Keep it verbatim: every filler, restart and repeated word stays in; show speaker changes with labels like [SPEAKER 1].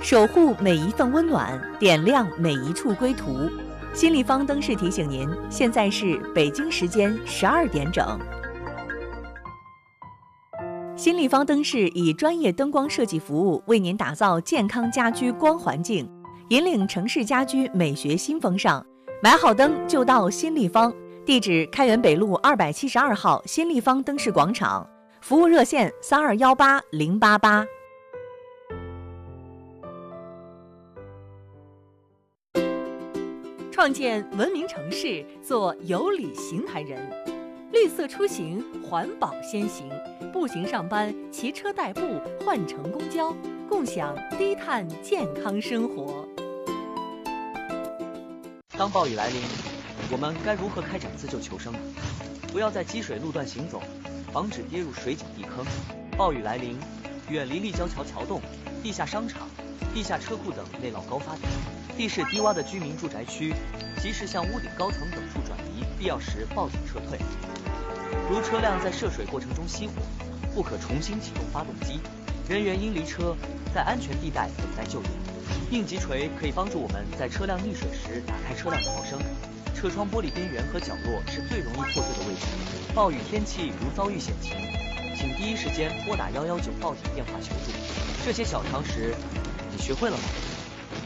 [SPEAKER 1] 守护每一份温暖，点亮每一处归途。新立方灯饰提醒您，现在是北京时间十二点整。新立方灯饰以专业灯光设计服务，为您打造健康家居光环境，引领城市家居美学新风尚。买好灯就到新立方，地址开元北路二百七十二号新立方灯饰广场，服务热线三二幺八零八八。创建文明城市，做有礼行台人。绿色出行，环保先行，步行上班，骑车代步，换乘公交，共享低碳健康生活。
[SPEAKER 2] 当暴雨来临，我们该如何开展自救求生呢？不要在积水路段行走，防止跌入水井地坑。暴雨来临，远离立交桥桥洞、地下商场、地下车库等内涝高发点。地势低洼的居民住宅区，及时向屋顶高层等处转移，必要时报警撤退。如车辆在涉水过程中熄火，不可重新启动发动机，人员应离车，在安全地带等待救援。应急锤可以帮助我们在车辆溺水时打开车辆逃生。车窗玻璃边缘和角落是最容易破碎的位置。暴雨天气如遭遇险情，请第一时间拨打幺幺九报警电话求助。这些小常识，你学会了吗？